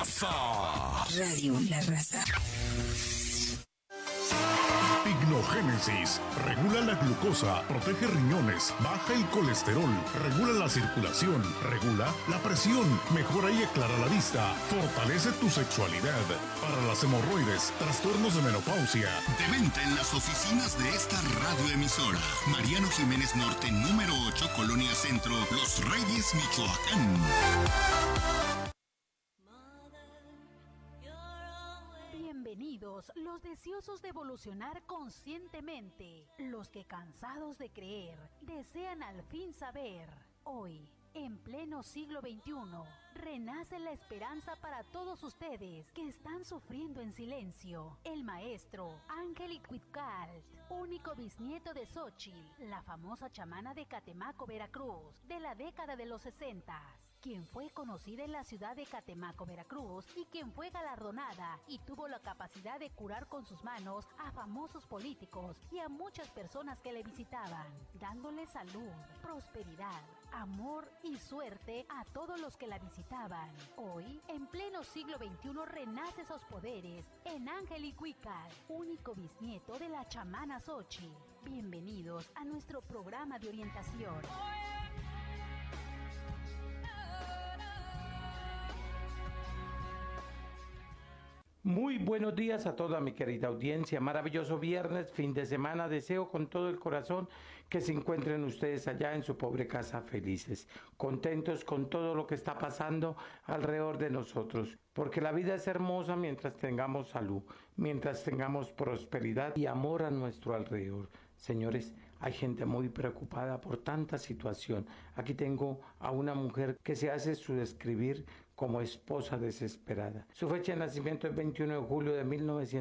raza. Radio La Raza. Hipnogénesis. Regula la glucosa, protege riñones, baja el colesterol, regula la circulación, regula la presión, mejora y aclara la vista, fortalece tu sexualidad. Para las hemorroides, trastornos de menopausia. De venta en las oficinas de esta radioemisora. Mariano Jiménez Norte, número 8, Colonia Centro, Los Reyes, Michoacán. Bienvenidos los deseosos de evolucionar conscientemente, los que cansados de creer, desean al fin saber. Hoy, en pleno siglo XXI, renace la esperanza para todos ustedes que están sufriendo en silencio. El maestro Ángel Icuitcal, único bisnieto de Xochitl, la famosa chamana de Catemaco, Veracruz, de la década de los 60, quien fue conocida en la ciudad de Catemaco, Veracruz, y quien fue galardonada y tuvo la capacidad de curar con sus manos a famosos políticos y a muchas personas que le visitaban, dándole salud, prosperidad, amor y suerte a todos los que la visitaban. Hoy, en pleno siglo XXI, renace esos poderes en Ángel Icuitcal, único bisnieto de la chamana Xochitl. Bienvenidos a nuestro programa de orientación. Muy buenos días a toda mi querida audiencia. Maravilloso viernes, fin de semana. Deseo con todo el corazón que se encuentren ustedes allá en su pobre casa felices, contentos con todo lo que está pasando alrededor de nosotros. Porque la vida es hermosa mientras tengamos salud, mientras tengamos prosperidad y amor a nuestro alrededor. Señores, hay gente muy preocupada por tanta situación. Aquí tengo a una mujer que se hace su describir como esposa desesperada. Su fecha de nacimiento es 21 de julio de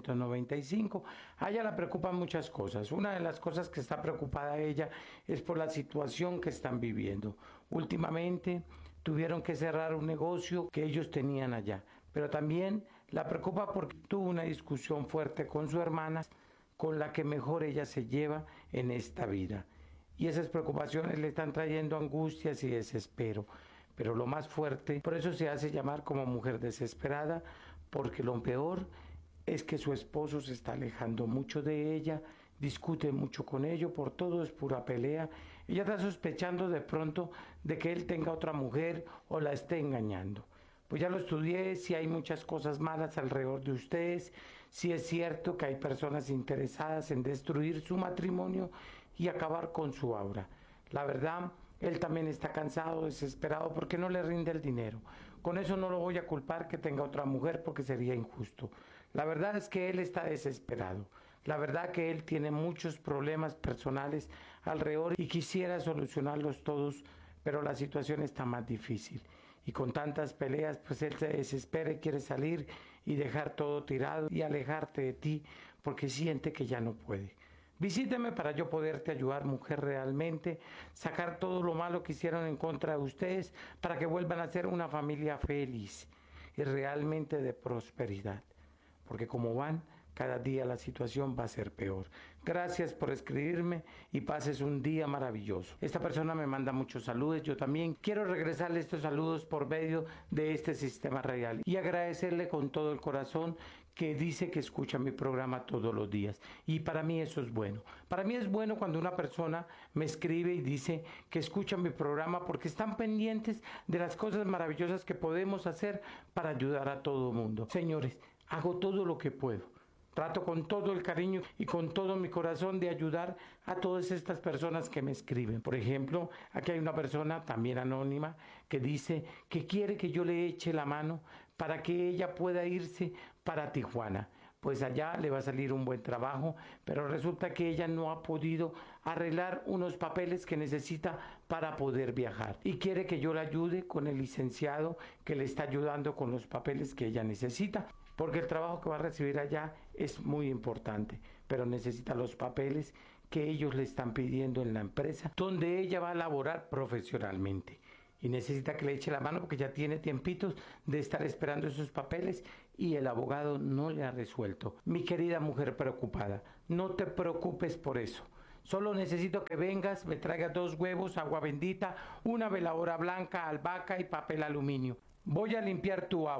1995. A ella la preocupan muchas cosas. Una de las cosas que está preocupada ella es por la situación que están viviendo. Últimamente tuvieron que cerrar un negocio que ellos tenían allá. Pero también la preocupa porque tuvo una discusión fuerte con su hermana, con la que mejor ella se lleva en esta vida. Y esas preocupaciones le están trayendo angustias y desespero. Pero lo más fuerte, por eso se hace llamar como mujer desesperada, porque lo peor es que su esposo se está alejando mucho de ella, discute mucho con ello, por todo es pura pelea. Ella está sospechando de pronto de que él tenga otra mujer o la esté engañando. Pues ya lo estudié, si hay muchas cosas malas alrededor de ustedes, si es cierto que hay personas interesadas en destruir su matrimonio y acabar con su aura. La verdad, él también está cansado, desesperado, porque no le rinde el dinero. Con eso no lo voy a culpar que tenga otra mujer porque sería injusto. La verdad es que él está desesperado. La verdad que él tiene muchos problemas personales alrededor y quisiera solucionarlos todos, pero la situación está más difícil. Y con tantas peleas, pues él se desespera y quiere salir y dejar todo tirado y alejarte de ti porque siente que ya no puede. Visíteme para yo poderte ayudar, mujer, realmente, sacar todo lo malo que hicieron en contra de ustedes para que vuelvan a ser una familia feliz y realmente de prosperidad. Porque como van, cada día la situación va a ser peor. Gracias por escribirme y pases un día maravilloso. Esta persona me manda muchos saludos. Yo también quiero regresarle estos saludos por medio de este sistema radial y agradecerle con todo el corazón que dice que escucha mi programa todos los días. Y para mí eso es bueno. Para mí es bueno cuando una persona me escribe y dice que escucha mi programa porque están pendientes de las cosas maravillosas que podemos hacer para ayudar a todo el mundo. Señores, hago todo lo que puedo. Trato con todo el cariño y con todo mi corazón de ayudar a todas estas personas que me escriben. Por ejemplo, aquí hay una persona también anónima que dice que quiere que yo le eche la mano para que ella pueda irse para Tijuana. Pues allá le va a salir un buen trabajo, pero resulta que ella no ha podido arreglar unos papeles que necesita para poder viajar. Y quiere que yo le ayude con el licenciado que le está ayudando con los papeles que ella necesita. Porque el trabajo que va a recibir allá es muy importante, pero necesita los papeles que ellos le están pidiendo en la empresa, donde ella va a laborar profesionalmente. Y necesita que le eche la mano porque ya tiene tiempitos de estar esperando esos papeles y el abogado no le ha resuelto. Mi querida mujer preocupada, no te preocupes por eso. Solo necesito que vengas, me traigas 2 huevos, agua bendita, una veladora blanca, albahaca y papel aluminio. Voy a limpiar tu aura.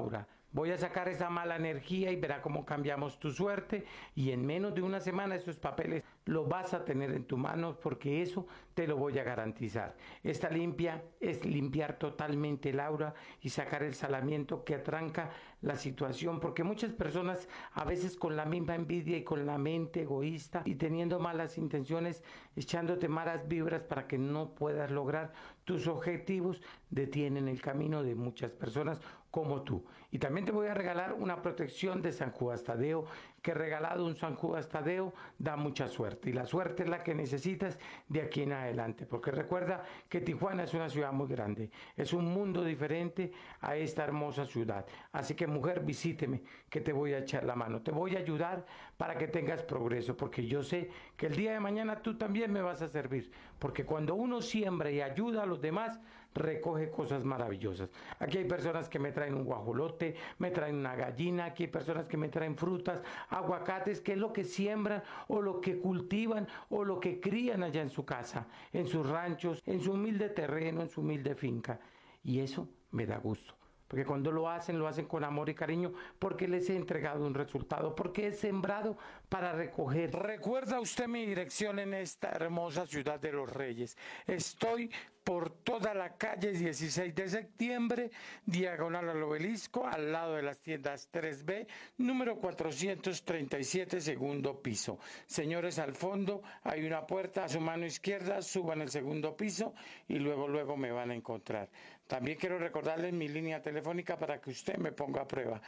Voy a sacar esa mala energía y verá cómo cambiamos tu suerte y en menos de una semana esos papeles los vas a tener en tus manos porque eso te lo voy a garantizar. Esta limpia es limpiar totalmente el aura y sacar el salamiento que atranca la situación, porque muchas personas a veces con la misma envidia y con la mente egoísta y teniendo malas intenciones, echándote malas vibras para que no puedas lograr tus objetivos, detienen el camino de muchas personas como tú. Y también te voy a regalar una protección de San Judas Tadeo, que regalado un San Judas Tadeo da mucha suerte. Y la suerte es la que necesitas de aquí en adelante, porque recuerda que Tijuana es una ciudad muy grande, es un mundo diferente a esta hermosa ciudad. Así que mujer, visíteme, que te voy a echar la mano, te voy a ayudar para que tengas progreso, porque yo sé que el día de mañana tú también me vas a servir, porque cuando uno siembra y ayuda a los demás, recoge cosas maravillosas. Aquí hay personas que me traen un guajolote, me traen una gallina, aquí hay personas que me traen frutas, aguacates, que es lo que siembran o lo que cultivan o lo que crían allá en su casa, en sus ranchos, en su humilde terreno, en su humilde finca. Y eso me da gusto. Porque cuando lo hacen con amor y cariño, porque les he entregado un resultado, porque he sembrado para recoger. ¿Recuerda usted mi dirección en esta hermosa ciudad de los Reyes? Estoy por toda la calle 16 de septiembre, diagonal al Obelisco, al lado de las tiendas 3B, número 437, segundo piso. Señores, al fondo hay una puerta a su mano izquierda, suban el segundo piso y luego me van a encontrar. También quiero recordarles mi línea telefónica para que usted me ponga a prueba.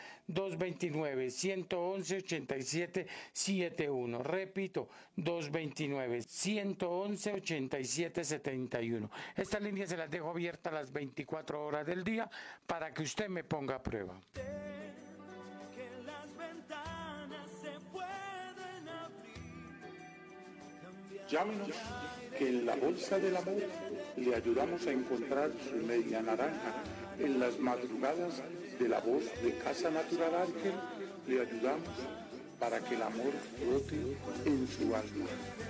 229-111-8771. Repito, 229-111-8771. Esta línea se las dejo abierta las 24 horas del día para que usted me ponga a prueba. Llámenos, que en la Bolsa del Amor le ayudamos a encontrar su media naranja. En las madrugadas de la voz de Casa Natural Ángel le ayudamos para que el amor flote en su alma.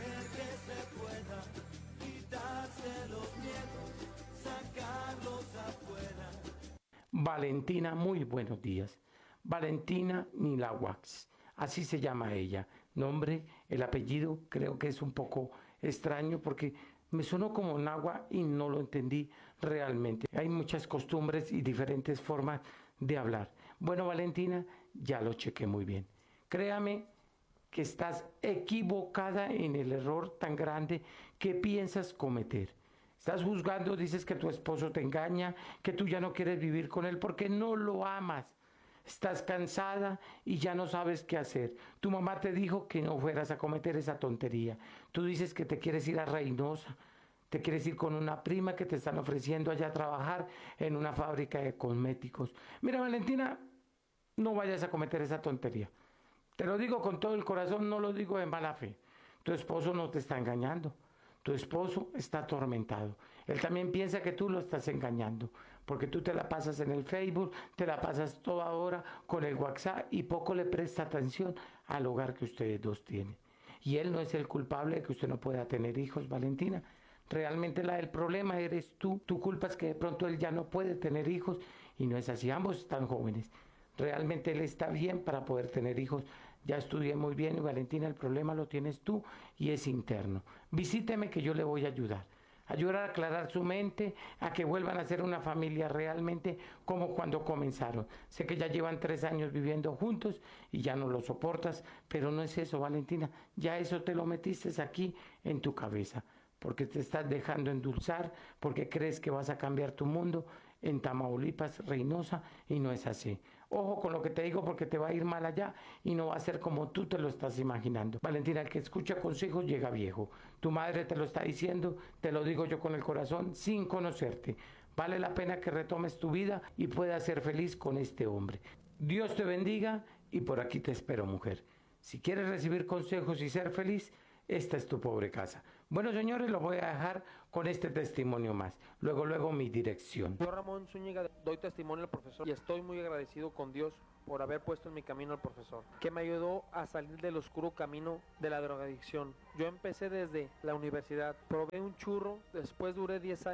Valentina, muy buenos días. Valentina Nilawax, así se llama ella. Nombre, el apellido creo que es un poco extraño porque me sonó como náhuatl y no lo entendí realmente. Hay muchas costumbres y diferentes formas de hablar. Bueno, Valentina, ya lo chequé muy bien. Créame que estás equivocada en el error tan grande que piensas cometer. Estás juzgando, dices que tu esposo te engaña, que tú ya no quieres vivir con él porque no lo amas. Estás cansada y ya no sabes qué hacer. Tu mamá te dijo que no fueras a cometer esa tontería. Tú dices que te quieres ir a Reynosa. Te quieres ir con una prima que te están ofreciendo allá a trabajar en una fábrica de cosméticos. Mira, Valentina, no vayas a cometer esa tontería. Te lo digo con todo el corazón, no lo digo de mala fe. Tu esposo no te está engañando. Tu esposo está atormentado. Él también piensa que tú lo estás engañando, porque tú te la pasas en el Facebook, te la pasas toda hora con el WhatsApp y poco le presta atención al hogar que ustedes dos tienen. Y él no es el culpable de que usted no pueda tener hijos, Valentina. Realmente el problema eres tú. Tu culpa es que de pronto él ya no puede tener hijos y no es así. Ambos están jóvenes. Realmente él está bien para poder tener hijos. Ya estudié muy bien y Valentina, el problema lo tienes tú y es interno. Visíteme que yo le voy a ayudar. Ayudar a aclarar su mente, a que vuelvan a ser una familia realmente como cuando comenzaron. Sé que ya llevan 3 años viviendo juntos y ya no lo soportas, pero no es eso, Valentina. Ya eso te lo metiste aquí en tu cabeza, porque te estás dejando endulzar, porque crees que vas a cambiar tu mundo en Tamaulipas, Reynosa, y no es así. Ojo con lo que te digo porque te va a ir mal allá y no va a ser como tú te lo estás imaginando. Valentina, el que escucha consejos llega viejo. Tu madre te lo está diciendo, te lo digo yo con el corazón, sin conocerte. Vale la pena que retomes tu vida y puedas ser feliz con este hombre. Dios te bendiga y por aquí te espero, mujer. Si quieres recibir consejos y ser feliz, esta es tu pobre casa. Bueno, señores, lo voy a dejar con este testimonio más. Luego mi dirección. Yo, Ramón Zúñiga, doy testimonio al profesor y estoy muy agradecido con Dios por haber puesto en mi camino al profesor, que me ayudó a salir del oscuro camino de la drogadicción. Yo empecé desde la universidad, probé un churro, después duré 10 años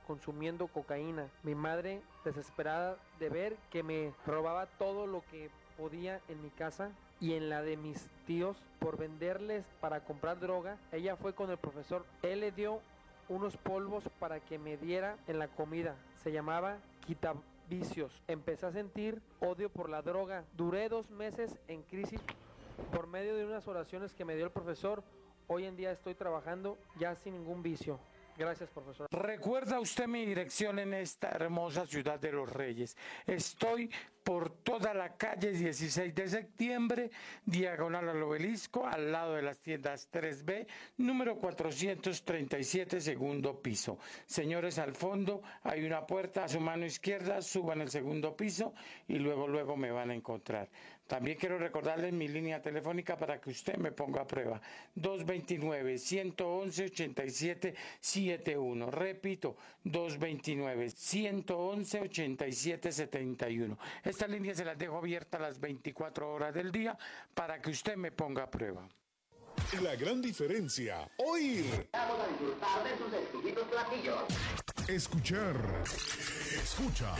consumiendo cocaína. Mi madre, desesperada de ver que me robaba todo lo que podía en mi casa y en la de mis tíos por venderles para comprar droga, ella fue con el profesor. Él le dio unos polvos para que me diera en la comida. Se llamaba quitavicios. Empecé a sentir odio por la droga. Duré 2 meses en crisis por medio de unas oraciones que me dio el profesor. Hoy en día estoy trabajando ya sin ningún vicio. Gracias, profesor. ¿Recuerda usted mi dirección en esta hermosa ciudad de Los Reyes? Estoy por toda la calle 16 de septiembre, diagonal al Obelisco, al lado de las tiendas 3B, número 437, segundo piso. Señores, al fondo hay una puerta a su mano izquierda, suban el segundo piso y luego me van a encontrar. También quiero recordarles mi línea telefónica para que usted me ponga a prueba. 229-111-8771. Repito, 229-111-8771. Esta línea se las dejo abierta las 24 horas del día para que usted me ponga a prueba. La gran diferencia, oír. Vamos a disfrutar de sus exquisitos platillos. Escuchar. Escucha.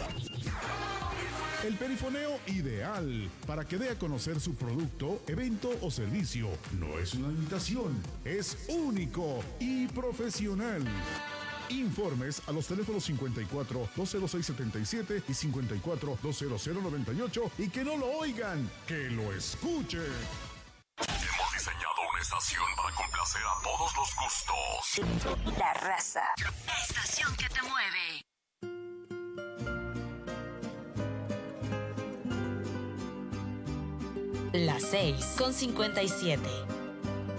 El perifoneo ideal para que dé a conocer su producto, evento o servicio. No es una imitación, es único y profesional. Informes a los teléfonos 54-206-77 y 54-200-98 y que no lo oigan, que lo escuchen. Hemos diseñado una estación para complacer a todos los gustos. La raza. Estación que te mueve. Las 6:57.